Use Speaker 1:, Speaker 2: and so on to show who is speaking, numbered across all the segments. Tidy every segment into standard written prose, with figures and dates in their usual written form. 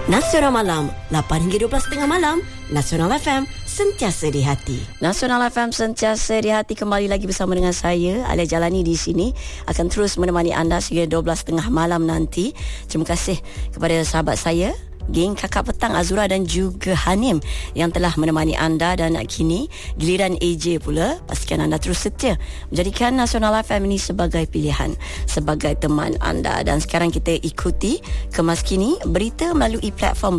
Speaker 1: Nasional Malam 8 hingga 12 tengah malam. Nasional FM sentiasa di hati.
Speaker 2: Nasional FM sentiasa di hati. Kembali lagi bersama dengan saya Alia Jalani di sini, akan terus menemani anda sehingga 12 tengah malam nanti. Terima kasih kepada sahabat saya, geng Kakak Petang Azura dan juga Hanim yang telah menemani anda, dan kini giliran AJ pula. Pastikan anda terus setia menjadikan Nasional FM ini sebagai pilihan, sebagai teman anda. Dan sekarang kita ikuti kemas kini berita melalui platform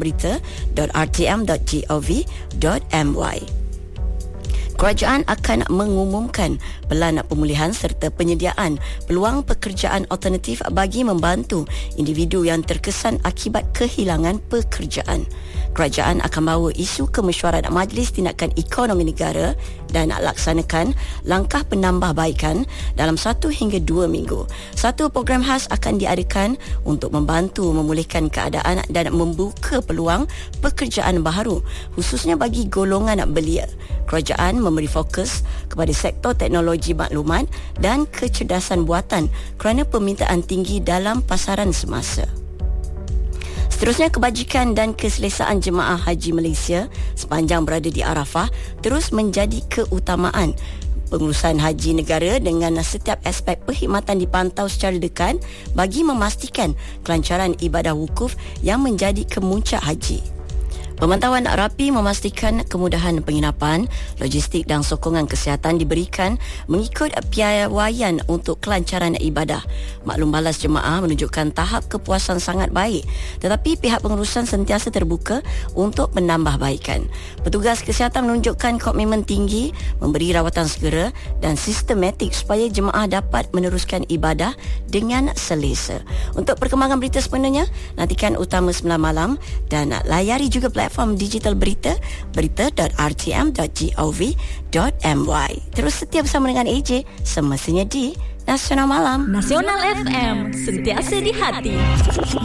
Speaker 2: berita.rtm.gov.my. Kerajaan akan mengumumkan pelan pemulihan serta penyediaan peluang pekerjaan alternatif bagi membantu individu yang terkesan akibat kehilangan pekerjaan. Kerajaan akan bawa isu ke mesyuarat Majlis Tindakan Ekonomi Negara dan laksanakan langkah penambahbaikan dalam 1 hingga 2 minggu. Satu program khas akan diadakan untuk membantu memulihkan keadaan dan membuka peluang pekerjaan baru, khususnya bagi golongan belia. Kerajaan memberi fokus kepada sektor teknologi maklumat dan kecerdasan buatan kerana permintaan tinggi dalam pasaran semasa. Seterusnya, kebajikan dan keselesaan jemaah haji Malaysia sepanjang berada di Arafah terus menjadi keutamaan. Pengurusan haji negara dengan setiap aspek perkhidmatan dipantau secara dekat bagi memastikan kelancaran ibadah wukuf yang menjadi kemuncak haji. Pemantauan rapi memastikan kemudahan penginapan, logistik dan sokongan kesihatan diberikan mengikut piawaian untuk kelancaran ibadah. Maklum balas jemaah menunjukkan tahap kepuasan sangat baik, tetapi pihak pengurusan sentiasa terbuka untuk penambahbaikan. Petugas kesihatan menunjukkan komitmen tinggi memberi rawatan segera dan sistematik supaya jemaah dapat meneruskan ibadah dengan selesa. Untuk perkembangan berita sepenuhnya, nantikan Utama 9 Malam dan layari juga platform digital berita, berita.rtm.gov.my. Terus setia bersama dengan AJ semestinya di Nasional Malam.
Speaker 3: Nasional FM sentiasa di hati.